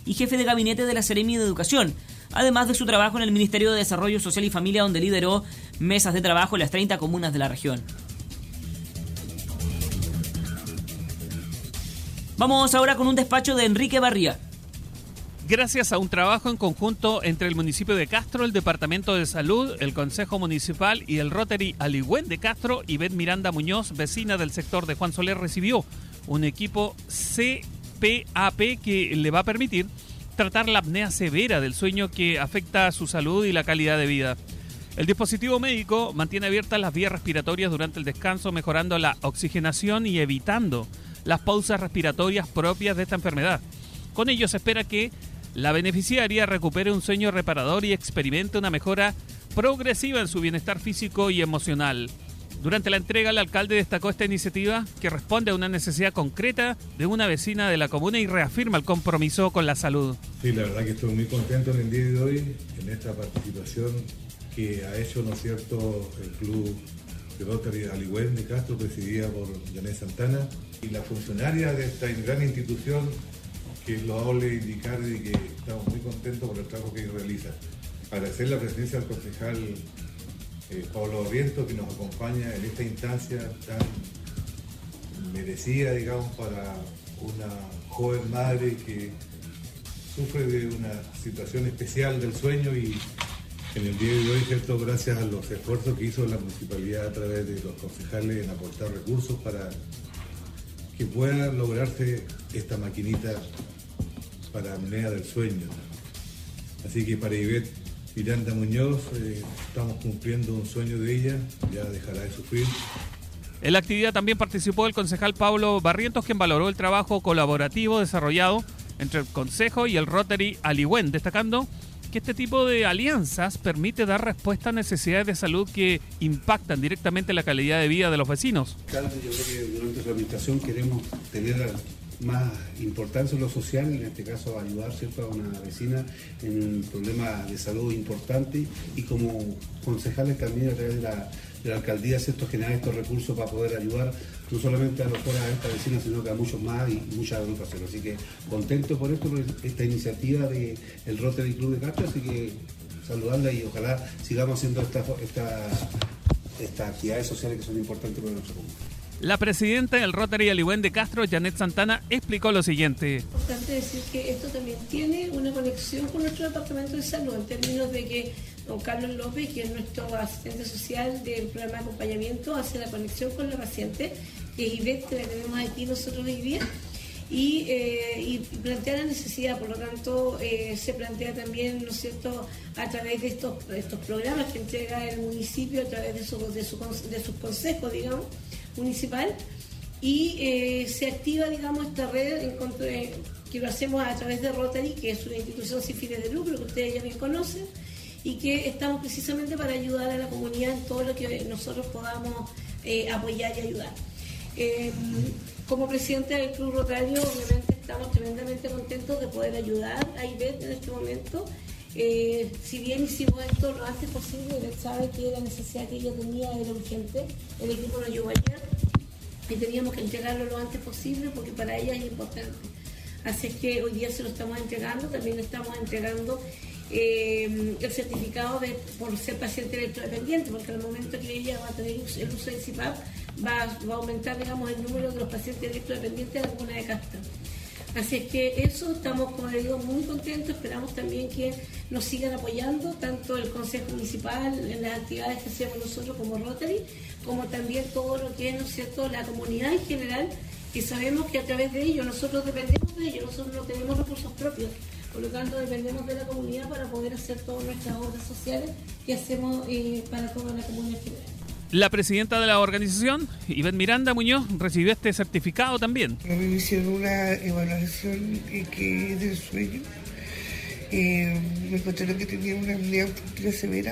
y jefe de gabinete de la Seremi de Educación, además de su trabajo en el Ministerio de Desarrollo Social y Familia, donde lideró mesas de trabajo en las 30 comunas de la región. Vamos ahora con un despacho de Enrique Barría. Gracias a un trabajo en conjunto entre el municipio de Castro, el Departamento de Salud, el Consejo Municipal y el Rotary Aligüén de Castro, Ivette Miranda Muñoz, vecina del sector de Juan Soler, recibió un equipo CPAP que le va a permitir tratar la apnea severa del sueño que afecta a su salud y la calidad de vida. El dispositivo médico mantiene abiertas las vías respiratorias durante el descanso, mejorando la oxigenación y evitando las pausas respiratorias propias de esta enfermedad. Con ello se espera que la beneficiaria recupere un sueño reparador y experimente una mejora progresiva en su bienestar físico y emocional. Durante la entrega, el alcalde destacó esta iniciativa que responde a una necesidad concreta de una vecina de la comuna y reafirma el compromiso con la salud. Sí, la verdad que estoy muy contento en el día de hoy en esta participación que ha hecho, ¿no es cierto?, el club de Rotary Aligüén de Castro, presidida por Janet Santana, y la funcionaria de esta gran institución, que es loable indicar de que estamos muy contentos por el trabajo que realiza. Agradecer la presencia del concejal Pablo Barrientos, que nos acompaña en esta instancia tan merecida, digamos, para una joven madre que sufre de una situación especial del sueño, y en el día de hoy, ¿cierto?, gracias a los esfuerzos que hizo la municipalidad a través de los concejales en aportar recursos para que pueda lograrse esta maquinita para apnea del sueño. Así que para Ivette Miranda Muñoz estamos cumpliendo un sueño de ella, ya dejará de sufrir. En la actividad también participó el concejal Pablo Barrientos, quien valoró el trabajo colaborativo desarrollado entre el Consejo y el Rotary Aligüén, destacando que este tipo de alianzas permite dar respuesta a necesidades de salud que impactan directamente la calidad de vida de los vecinos. Yo creo que durante su administración queremos tener más importancia en lo social, en este caso ayudar, ¿cierto?, a una vecina en un problema de salud importante, y como concejales también a través de la alcaldía, ¿cierto?, generar estos recursos para poder ayudar no solamente a esta vecina, sino que a muchos más y muchas agrupaciones. Así que contento por esto, por esta iniciativa del Rotary Club de Castro, así que saludarla y ojalá sigamos haciendo estas actividades sociales que son importantes para nuestra comunidad. La presidenta del Rotary Aligüén de Castro, Janet Santana, explicó lo siguiente. Es importante decir que esto también tiene una conexión con nuestro departamento de salud, en términos de que don Carlos López, que es nuestro asistente social del programa de acompañamiento, hace la conexión con la paciente, que es Ivette, que la tenemos aquí nosotros hoy día, y plantea la necesidad. Por lo tanto, se plantea también, ¿no es cierto?, a través de estos programas que entrega el municipio, a través de sus consejos, digamos, municipal, y se activa, digamos, esta red que lo hacemos a través de Rotary, que es una institución sin fines de lucro que ustedes ya bien conocen, y que estamos precisamente para ayudar a la comunidad en todo lo que nosotros podamos apoyar y ayudar. Como presidente del Club Rotario, obviamente estamos tremendamente contentos de poder ayudar a Ivette en este momento. Si bien hicimos esto lo antes posible, Ivette sabe que la necesidad que ella tenía era urgente. El equipo nos llegó ayer y teníamos que entregarlo lo antes posible porque para ella es importante. Así es que hoy día se lo estamos entregando. También estamos entregando el certificado por ser paciente electrodependiente, porque al momento que ella va a tener el uso del CPAP va a aumentar, digamos, el número de los pacientes electrodependientes de la comuna de Castro. Así es que eso, estamos, como les digo, muy contentos. Esperamos también que nos sigan apoyando, tanto el Consejo Municipal en las actividades que hacemos nosotros como Rotary, como también todo lo que es, ¿no es cierto?, la comunidad en general, que sabemos que a través de ellos nosotros dependemos de ellos, nosotros no tenemos recursos propios, por lo tanto dependemos de la comunidad para poder hacer todas nuestras obras sociales que hacemos para toda la comunidad en general. La presidenta de la organización, Ivette Miranda Muñoz, recibió este certificado también. Me hicieron una evaluación que es del sueño. Me encontraron que tenía una apnea obstructiva severa.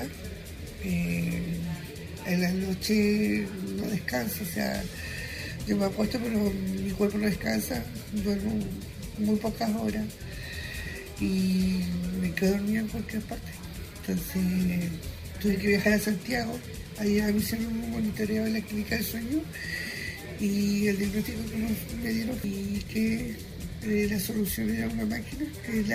En las noches no descanso, o sea, yo me acuesto pero mi cuerpo no descansa, duermo muy pocas horas y me quedo dormida en cualquier parte. Entonces tuve que viajar a Santiago. Ahí me hicieron un monitoreo en la clínica del sueño y el diagnóstico que me dieron y que la solución era una máquina, que es la